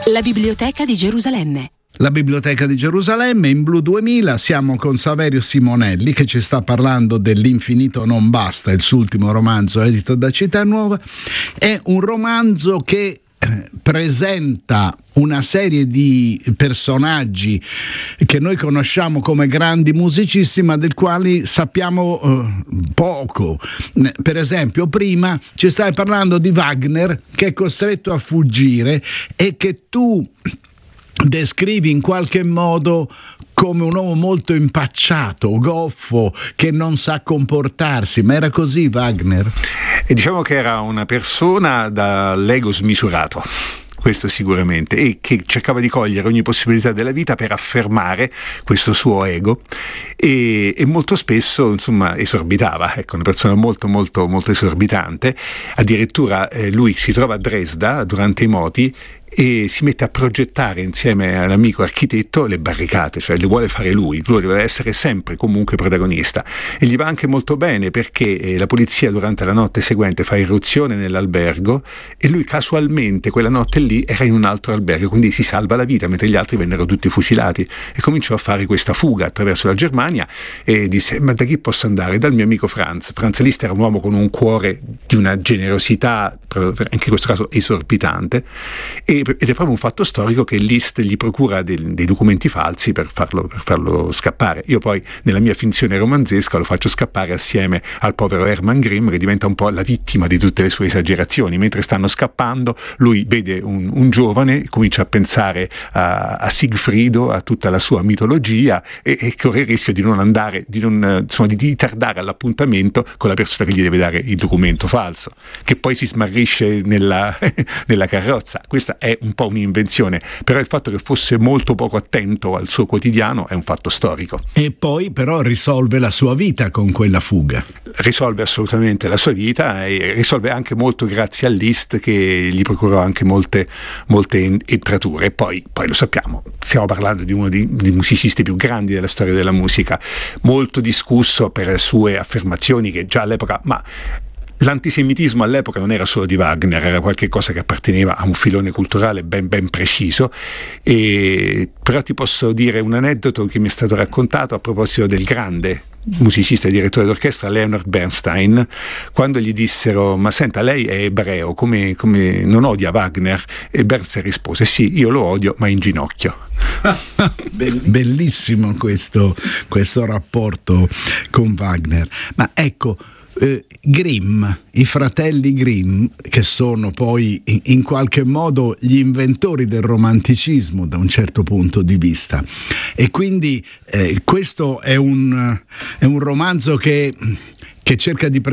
La Biblioteca di Gerusalemme. La Biblioteca di Gerusalemme in Blu 2000, siamo con Saverio Simonelli che ci sta parlando dell'Infinito non basta, il suo ultimo romanzo edito da Città Nuova. È un romanzo che presenta una serie di personaggi che noi conosciamo come grandi musicisti ma del quali sappiamo poco. Per esempio prima ci stai parlando di Wagner che è costretto a fuggire e che tu descrivi in qualche modo come un uomo molto impacciato, goffo, che non sa comportarsi. Ma era così Wagner? E diciamo che era una persona dall'ego smisurato, questo sicuramente, e che cercava di cogliere ogni possibilità della vita per affermare questo suo ego e molto spesso insomma esorbitava, ecco, una persona molto molto molto esorbitante. Addirittura lui si trova a Dresda durante i moti e si mette a progettare insieme all'amico architetto le barricate, cioè le vuole fare lui deve essere sempre comunque protagonista, e gli va anche molto bene perché la polizia durante la notte seguente fa irruzione nell'albergo e lui casualmente quella notte lì era in un altro albergo, quindi si salva la vita mentre gli altri vennero tutti fucilati, e cominciò a fare questa fuga attraverso la Germania e disse: ma da chi posso andare? Dal mio amico Franz Liszt. Era un uomo con un cuore di una generosità anche in questo caso esorbitante, ed è proprio un fatto storico che Liszt gli procura dei documenti falsi per farlo scappare. Io poi nella mia finzione romanzesca lo faccio scappare assieme al povero Hermann Grimm, che diventa un po' la vittima di tutte le sue esagerazioni. Mentre stanno scappando lui vede un giovane, comincia a pensare a Sigfrido, a tutta la sua mitologia e corre il rischio di non andare, di tardare all'appuntamento con la persona che gli deve dare il documento falso, che poi si smarrisce nella carrozza. Questa è un po' un'invenzione, però il fatto che fosse molto poco attento al suo quotidiano è un fatto storico. E poi però risolve la sua vita con quella fuga. Risolve assolutamente la sua vita e risolve anche molto grazie a Liszt, che gli procurò anche molte entrature. E poi lo sappiamo, stiamo parlando di uno dei musicisti più grandi della storia della musica, molto discusso per le sue affermazioni che già all'epoca, ma l'antisemitismo all'epoca non era solo di Wagner, era qualche cosa che apparteneva a un filone culturale ben preciso. Però ti posso dire un aneddoto che mi è stato raccontato a proposito del grande musicista e direttore d'orchestra Leonard Bernstein, quando gli dissero: ma senta, lei è ebreo, come non odia Wagner? E Bernstein rispose: sì, io lo odio ma in ginocchio. Bellissimo questo rapporto con Wagner. Ma ecco, Grimm, i fratelli Grimm, che sono poi in qualche modo gli inventori del romanticismo da un certo punto di vista, e quindi questo è un romanzo che cerca di